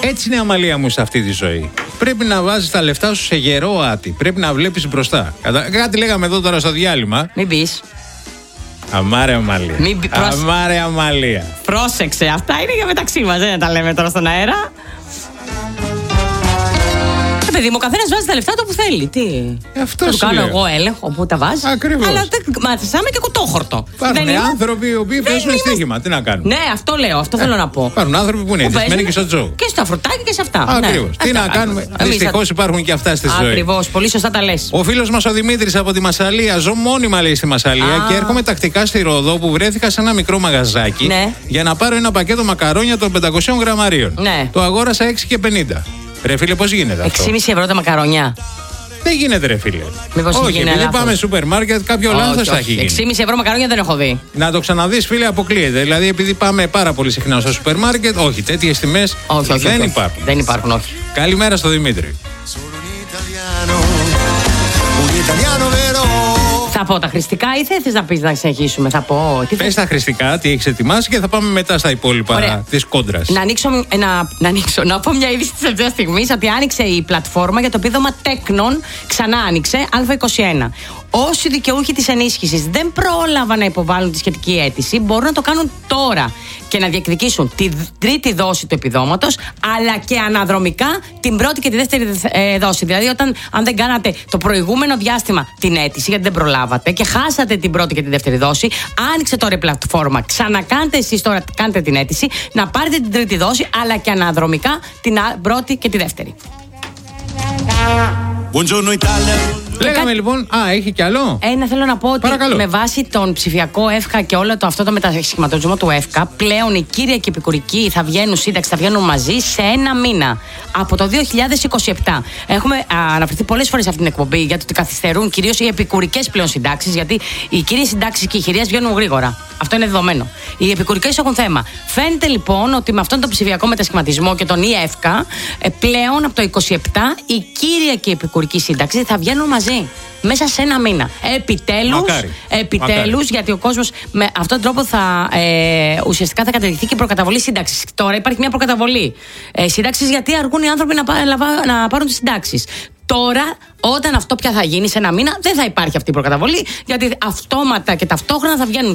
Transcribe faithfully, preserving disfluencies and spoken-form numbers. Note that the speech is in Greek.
Έτσι είναι η αμαλία μου σε αυτή τη ζωή. Πρέπει να βάζεις τα λεφτά σου σε γερό άτι. Πρέπει να βλέπεις μπροστά. Κατα... Κάτι λέγαμε εδώ τώρα στο διάλειμμα. Μην πεις. Αμάρε αμαλία. Μην... Προσ... Αμάρε αμαλία. Πρόσεξε, αυτά είναι για μεταξύ μας, δεν τα λέμε τώρα στον αέρα. Ε, παιδί μου, ο καθένας βάζει τα λεφτά του που θέλει. Τι. Ε, αυτό θα του κάνω λέω. εγώ έλεγχο που τα βάζει. Ακριβώς. Αλλά μάθησαμε και κουτόχορτο. Υπάρχουν άνθρωποι οι οποίοι παίζουν στοίχημα. Τι να κάνουν. Ναι, αυτό λέω, αυτό ε, θέλω να πω. Υπάρχουν άνθρωποι που είναι εντυσμένοι και στο τζο. Και στα φρουτάκια και σε αυτά. Ακριβώς. Ναι. Τι να κάνουμε. Δυστυχώς υπάρχουν και αυτά στη ζωή. Ακριβώς, πολύ σωστά τα λες. Ο φίλος μας ο Δημήτρης από τη Μασσαλία. Ζω μόνιμα, λέει, στη Μασσαλία Α. και έρχομαι τακτικά στη Ρόδο που βρέθηκα σε ένα μικρό μαγαζάκι ναι. για να πάρω ένα πακέτο μακαρόνια των πεντακόσιων γραμμαρίων. Ναι. Το αγόρασα έξι και πενήντα. Ρε φίλε, πώς γίνεται αυτό? έξι και πενήντα ευρώ τα μακαρόνια. Δεν γίνεται, ρε φίλε. Μήπως όχι, επειδή λάθος. Πάμε σούπερ μάρκετ, κάποιο λάθος θα έχει γίνει. έξι και πενήντα ευρώ μακαρόνια δεν έχω δει. Να το ξαναδείς, φίλε, αποκλείεται. Δηλαδή, επειδή πάμε πάρα πολύ συχνά στο σούπερ μάρκετ, όχι, τέτοιες τιμές όχι, όχι, δεν όχι, υπάρχουν. Δεν υπάρχουν, όχι. Καλημέρα στο Δημήτρη. Θα πω τα χρηστικά ή δεν θες να πεις να συνεχίσουμε? Θα πω. Τι Πες τα χρηστικά, τι έχεις ετοιμάσει και θα πάμε μετά στα υπόλοιπα της κόντρας. Να ανοίξω, να, να ανοίξω, να πω μια είδηση της τελευταίας στιγμής ότι άνοιξε η πλατφόρμα για το επίδομα Τέκνον. Ξανά άνοιξε, Α είκοσι ένα. Όσοι δικαιούχοι της ενίσχυσης δεν πρόλαβαν να υποβάλουν τη σχετική αίτηση, μπορούν να το κάνουν τώρα και να διεκδικήσουν τη τρίτη δόση του επιδόματος, αλλά και αναδρομικά την πρώτη και τη δεύτερη ε, δόση. Δηλαδή, όταν αν δεν κάνατε το προηγούμενο διάστημα την αίτηση, γιατί δεν προλάβατε και χάσατε την πρώτη και τη δεύτερη δόση, άνοιξε τώρα η πλατφόρμα. Ξανακάντε εσείς τώρα, κάντε την αίτηση, να πάρετε την τρίτη δόση, αλλά και αναδρομικά την πρώτη και τη δεύτερη. Buongiorno Italia. Λέγαμε λοιπόν, α, έχει κι άλλο. Ένα θέλω να πω ότι Παρακαλώ. Με βάση τον ψηφιακό ΕΦΚΑ και όλο το αυτό το μετασχηματισμό του ΕΦΚΑ, πλέον οι κύρια και επικουρικοί θα βγαίνουν σύνταξη, θα βγαίνουν μαζί σε ένα μήνα. Από το δύο χιλιάδες είκοσι επτά. Έχουμε α, αναφερθεί πολλές φορές σε αυτήν την εκπομπή για το ότι καθυστερούν κυρίως οι επικουρικές πλέον συντάξεις, γιατί οι κύριες συντάξεις και οι χειρίες βγαίνουν γρήγορα. Αυτό είναι δεδομένο. Οι επικουρικές έχουν θέμα. Φαίνεται λοιπόν ότι με αυτόν τον ψηφιακό μετασχηματισμό και τον ΕΦΚΑ, πλέον από το είκοσι επτά η κύρια και η επικουρική σύνταξη θα βγαίνουν μαζί. Μέσα σε ένα μήνα. Επιτέλους, επιτέλους γιατί ο κόσμος με αυτόν τον τρόπο θα ε, ουσιαστικά θα καταργηθεί και η προκαταβολή σύνταξης. Τώρα υπάρχει μια προκαταβολή ε, σύνταξης γιατί αργούν οι άνθρωποι να, να, να πάρουν τις συντάξεις. Τώρα, όταν αυτό πια θα γίνει σε ένα μήνα, δεν θα υπάρχει αυτή η προκαταβολή, γιατί αυτόματα και ταυτόχρονα θα βγαίνουν